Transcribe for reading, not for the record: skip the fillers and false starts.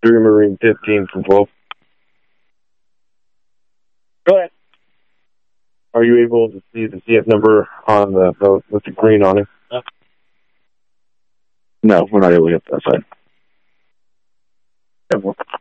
3 Marine 15 from 12. Go ahead. Are you able to see the CF number on the boat with the green on it? No, we're not able to get that side.